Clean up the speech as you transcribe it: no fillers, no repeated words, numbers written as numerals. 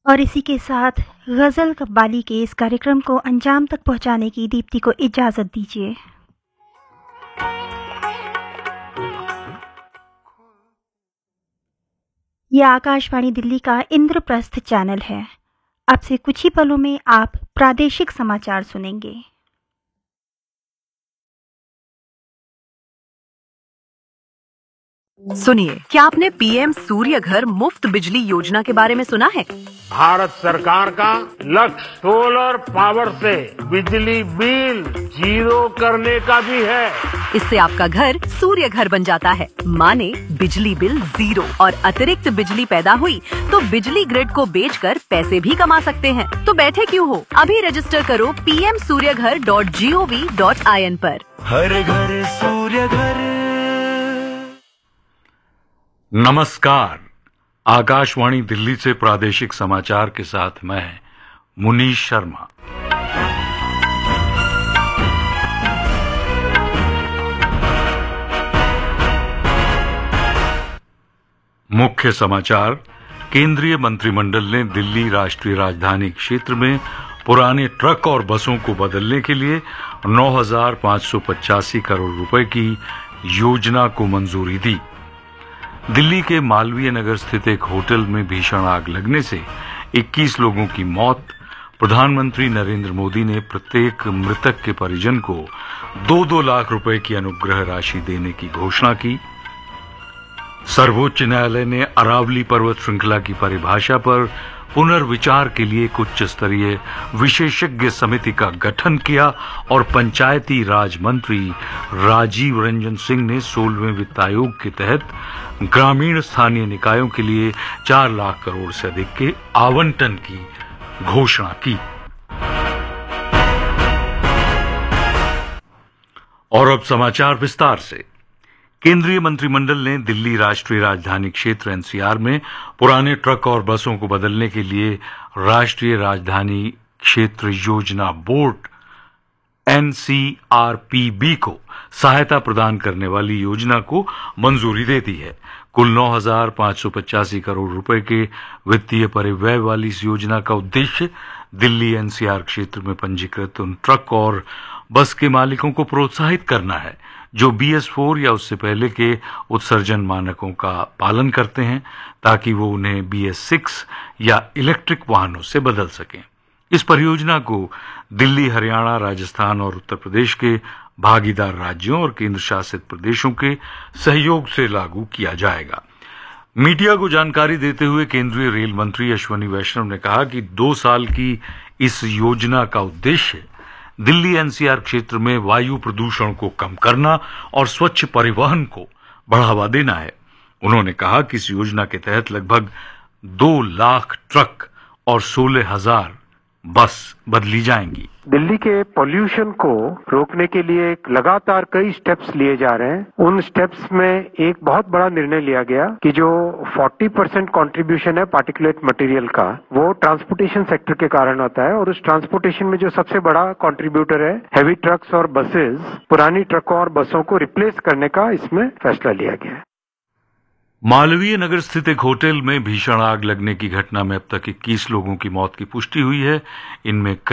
और इसी के साथ गज़ल कव्वाली के इस कार्यक्रम को अंजाम तक पहुंचाने की दीप्ति को इजाज़त दीजिए। यह आकाशवाणी दिल्ली का इंद्रप्रस्थ चैनल है। अब से कुछ ही पलों में आप प्रादेशिक समाचार सुनेंगे। सुनिए, क्या आपने पीएम सूर्य घर मुफ्त बिजली योजना के बारे में सुना है? भारत सरकार का लक्ष्य सोलर पावर से बिजली बिल जीरो करने का भी है। इससे आपका घर सूर्य घर बन जाता है, माने बिजली बिल जीरो। और अतिरिक्त बिजली पैदा हुई तो बिजली ग्रिड को बेचकर पैसे भी कमा सकते हैं। तो बैठे क्यों हो, अभी रजिस्टर करो pmsuryaghar.gov.in पर। हर घर सूर्य घर। नमस्कार, आकाशवाणी दिल्ली से प्रादेशिक समाचार के साथ मैं मुनीश शर्मा। मुख्य समाचार। केंद्रीय मंत्रिमंडल ने दिल्ली राष्ट्रीय राजधानी क्षेत्र में पुराने ट्रक और बसों को बदलने के लिए 9,585 करोड़ रुपए की योजना को मंजूरी दी। दिल्ली के मालवीय नगर स्थित एक होटल में भीषण आग लगने से 21 लोगों की मौत। प्रधानमंत्री नरेंद्र मोदी ने प्रत्येक मृतक के परिजन को 2-2 लाख रुपए की अनुग्रह राशि देने की घोषणा की। सर्वोच्च न्यायालय ने अरावली पर्वत श्रृंखला की परिभाषा पर पुनर्विचार के लिए एक उच्च स्तरीय विशेषज्ञ समिति का गठन किया और पंचायती राज मंत्री राजीव रंजन सिंह ने 16वें वित्त आयोग के तहत ग्रामीण स्थानीय निकायों के लिए 4 लाख करोड़ से अधिक के आवंटन की घोषणा की। और अब समाचार विस्तार से। केंद्रीय मंत्रिमंडल ने दिल्ली राष्ट्रीय राजधानी क्षेत्र एनसीआर में पुराने ट्रक और बसों को बदलने के लिए राष्ट्रीय राजधानी क्षेत्र योजना बोर्ड एनसीआरपीबी को सहायता प्रदान करने वाली योजना को मंजूरी दे दी है। कुल 9,585 करोड़ रुपए के वित्तीय परिव्यय वाली इस योजना का उद्देश्य दिल्ली एनसीआर क्षेत्र में पंजीकृत उन ट्रक और बस के मालिकों को प्रोत्साहित करना है जो BS4 या उससे पहले के उत्सर्जन मानकों का पालन करते हैं, ताकि वो उन्हें BS6 या इलेक्ट्रिक वाहनों से बदल सकें। इस परियोजना को दिल्ली, हरियाणा, राजस्थान और उत्तर प्रदेश के भागीदार राज्यों और केंद्र शासित प्रदेशों के सहयोग से लागू किया जाएगा। मीडिया को जानकारी देते हुए केंद्रीय रेल मंत्री अश्विनी वैष्णव ने कहा कि 2 साल की इस योजना का उद्देश्य दिल्ली एनसीआर क्षेत्र में वायु प्रदूषण को कम करना और स्वच्छ परिवहन को बढ़ावा देना है। उन्होंने कहा कि इस योजना के तहत लगभग 2 लाख ट्रक और 16,000 बस बदली जाएंगी। दिल्ली के पोल्यूशन को रोकने के लिए लगातार कई स्टेप्स लिए जा रहे हैं। उन स्टेप्स में एक बहुत बड़ा निर्णय लिया गया कि जो 40% कंट्रीब्यूशन है पार्टिकुलेट मटेरियल का, वो ट्रांसपोर्टेशन सेक्टर के कारण होता है। और उस ट्रांसपोर्टेशन में जो सबसे बड़ा कंट्रीब्यूटर है हेवी ट्रक्स और बसेस, पुरानी ट्रकों और बसों को रिप्लेस करने का इसमें फैसला लिया गया है। मालवीय नगर स्थित एक होटल में भीषण आग लगने की घटना में अब तक 21 लोगों की मौत की पुष्टि हुई है। इनमें